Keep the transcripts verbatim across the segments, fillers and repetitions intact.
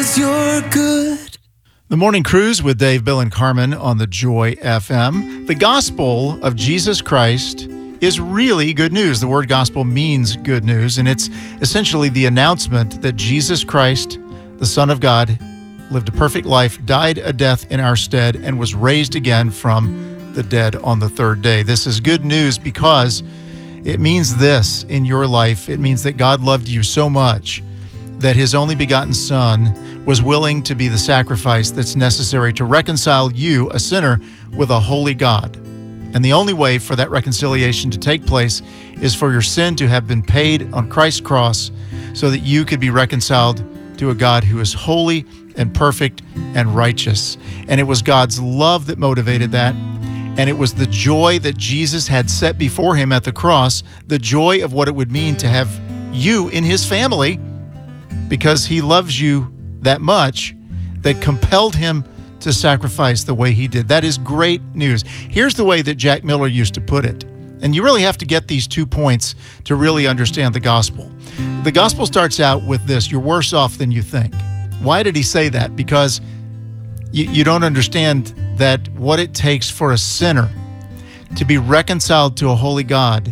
'cause you're good. The Morning Cruise with Dave, Bill, and Carmen on the Joy F M. The gospel of Jesus Christ is really good news. The word gospel means good news, and it's essentially the announcement that Jesus Christ, the Son of God, lived a perfect life, died a death in our stead, and was raised again from the dead on the third day. This is good news because it means this in your life. It means that God loved you so much that his only begotten Son was willing to be the sacrifice that's necessary to reconcile you, a sinner, with a holy God. And the only way for that reconciliation to take place is for your sin to have been paid on Christ's cross so that you could be reconciled to a God who is holy and perfect and righteous. And it was God's love that motivated that. And it was the joy that Jesus had set before him at the cross, the joy of what it would mean to have you in his family, because he loves you that much, that compelled him to sacrifice the way he did. That is great news. Here's the way that Jack Miller used to put it. And you really have to get these two points to really understand the gospel. The gospel starts out with this: you're worse off than you think. Why did he say that? Because you, you don't understand that what it takes for a sinner to be reconciled to a holy God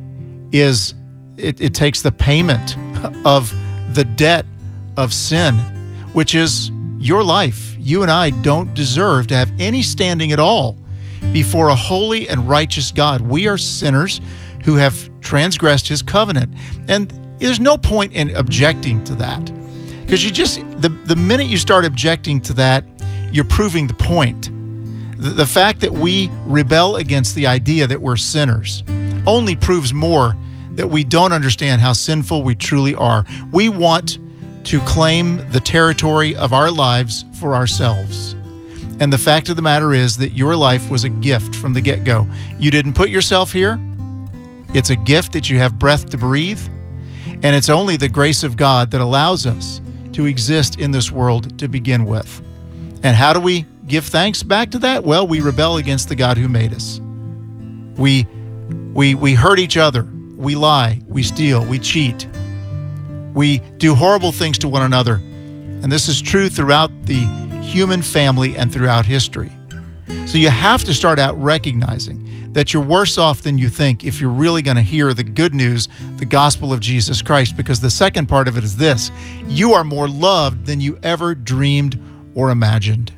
is it, it takes the payment of the debt of sin, which is your life. You and I don't deserve to have any standing at all before a holy and righteous God. We are sinners who have transgressed his covenant. And there's no point in objecting to that, because you just, the, the minute you start objecting to that, you're proving the point. The, the fact that we rebel against the idea that we're sinners only proves more that we don't understand how sinful we truly are. We want to claim the territory of our lives for ourselves. And the fact of the matter is that your life was a gift from the get-go. You didn't put yourself here. It's a gift that you have breath to breathe. And it's only the grace of God that allows us to exist in this world to begin with. And how do we give thanks back to that? Well, we rebel against the God who made us. We, we, we hurt each other. We lie. We steal. We cheat. We do horrible things to one another. And this is true throughout the human family and throughout history. So you have to start out recognizing that you're worse off than you think if you're really going to hear the good news, the gospel of Jesus Christ, because the second part of it is this: you are more loved than you ever dreamed or imagined.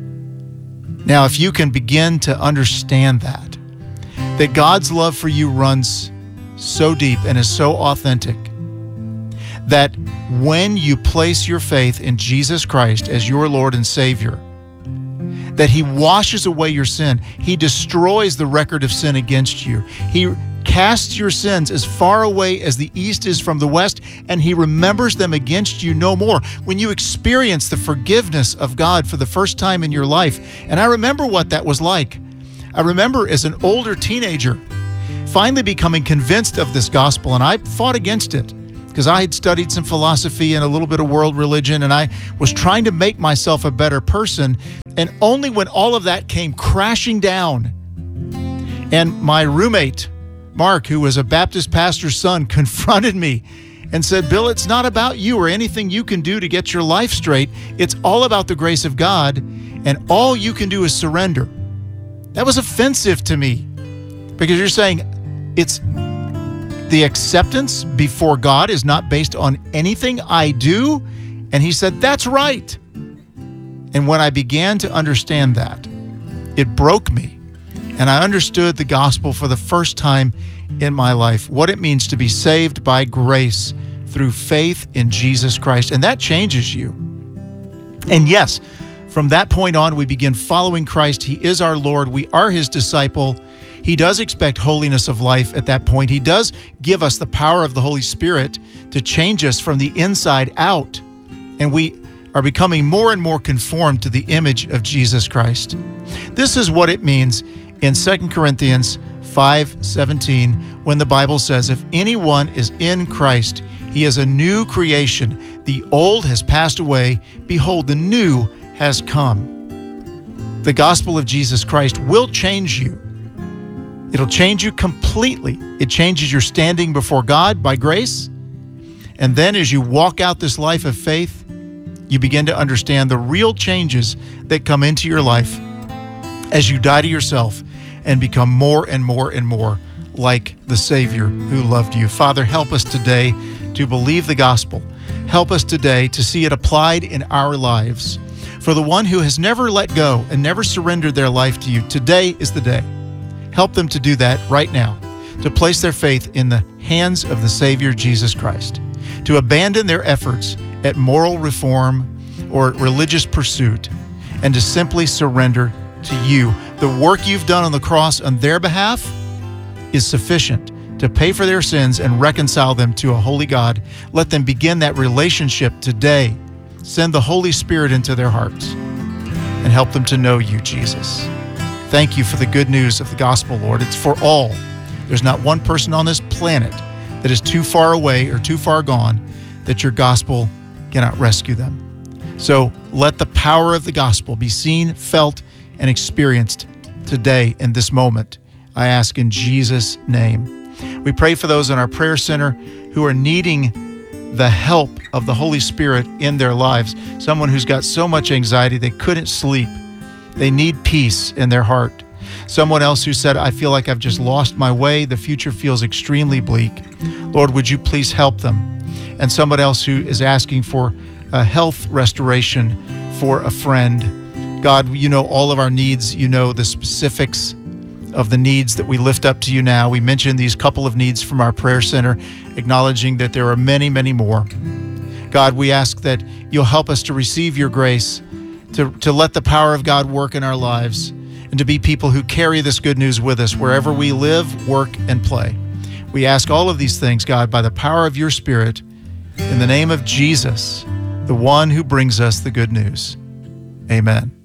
Now, if you can begin to understand that, that God's love for you runs so deep and is so authentic, that when you place your faith in Jesus Christ as your Lord and Savior, that he washes away your sin. He destroys the record of sin against you. He casts your sins as far away as the east is from the west, and he remembers them against you no more. When you experience the forgiveness of God for the first time in your life, and I remember what that was like. I remember as an older teenager finally becoming convinced of this gospel, and I fought against it because I had studied some philosophy and a little bit of world religion, and I was trying to make myself a better person. And only when all of that came crashing down, and my roommate, Mark, who was a Baptist pastor's son, confronted me and said, "Bill, it's not about you or anything you can do to get your life straight. It's all about the grace of God, and all you can do is surrender." That was offensive to me, because you're saying it's the acceptance before God is not based on anything I do. And he said, "That's right." And when I began to understand that, it broke me. And I understood the gospel for the first time in my life, what it means to be saved by grace through faith in Jesus Christ. And that changes you. And yes, from that point on, we begin following Christ. He is our Lord. We are his disciple. He does expect holiness of life at that point. He does give us the power of the Holy Spirit to change us from the inside out. And we are becoming more and more conformed to the image of Jesus Christ. This is what it means in Second Corinthians five seventeen, when the Bible says, "If anyone is in Christ, he is a new creation. The old has passed away. Behold, the new has come." The gospel of Jesus Christ will change you. It'll change you completely. It changes your standing before God by grace. And then as you walk out this life of faith, you begin to understand the real changes that come into your life as you die to yourself and become more and more and more like the Savior who loved you. Father, help us today to believe the gospel. Help us today to see it applied in our lives. For the one who has never let go and never surrendered their life to you, today is the day. Help them to do that right now, to place their faith in the hands of the Savior, Jesus Christ, to abandon their efforts at moral reform or religious pursuit, and to simply surrender to you. The work you've done on the cross on their behalf is sufficient to pay for their sins and reconcile them to a holy God. Let them begin that relationship today. Send the Holy Spirit into their hearts and help them to know you, Jesus. Thank you for the good news of the gospel, Lord. It's for all. There's not one person on this planet that is too far away or too far gone that your gospel cannot rescue them. So let the power of the gospel be seen, felt, and experienced today in this moment. I ask in Jesus' name. We pray for those in our prayer center who are needing the help of the Holy Spirit in their lives. Someone who's got so much anxiety they couldn't sleep. They need peace in their heart. Someone else who said, I feel like I've just lost my way. The future feels extremely bleak. Lord, would you please help them? And someone else who is asking for a health restoration for a friend. God, you know all of our needs. You know the specifics of the needs that we lift up to you now. We mentioned these couple of needs from our prayer center, acknowledging that there are many, many more. God, we ask that you'll help us to receive your grace, to, to let the power of God work in our lives, and to be people who carry this good news with us wherever we live, work, and play. We ask all of these things, God, by the power of your Spirit, in the name of Jesus, the one who brings us the good news. Amen.